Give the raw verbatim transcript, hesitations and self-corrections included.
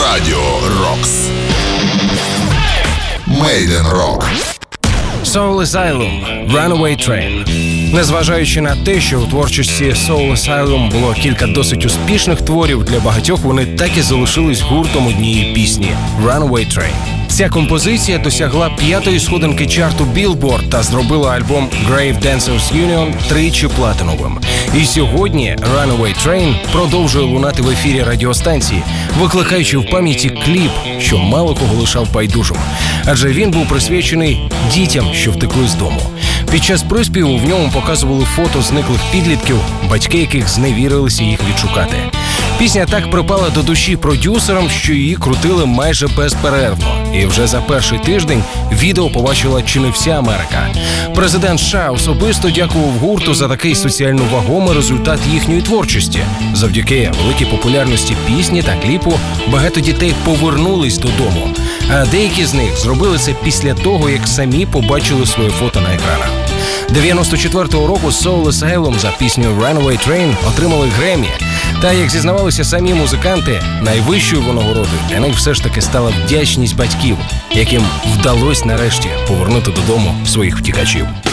Радіо Рокс. Мейден Рок. Soul Asylum – Runaway Train. Незважаючи на те, що у творчості Soul Asylum було кілька досить успішних творів, для багатьох вони так і залишились гуртом однієї пісні – Runaway Train. Ця композиція досягла п'ятої сходинки чарту Billboard та зробила альбом Grave Dancers Union тричі платиновим. І сьогодні Runaway Train продовжує лунати в ефірі радіостанції, викликаючи в пам'яті кліп, що мало кого лишав байдужим. Адже він був присвячений дітям, що втекли з дому. Під час приспіву в ньому показували фото зниклих підлітків, батьки яких зневірилися їх відшукати. Пісня так припала до душі продюсерам, що її крутили майже безперервно. І вже за перший тиждень відео побачила чи не вся Америка. Президент США особисто дякував гурту за такий соціально вагомий результат їхньої творчості. Завдяки великій популярності пісні та кліпу багато дітей повернулись додому. А деякі з них зробили це після того, як самі побачили своє фото на екранах. дев'яносто четвертого року Soul Asylum за пісню Runaway Train отримали Греммі. Та, як зізнавалися самі музиканти, найвищою винагородою для них все ж таки стала вдячність батьків, яким вдалося нарешті повернути додому своїх втікачів.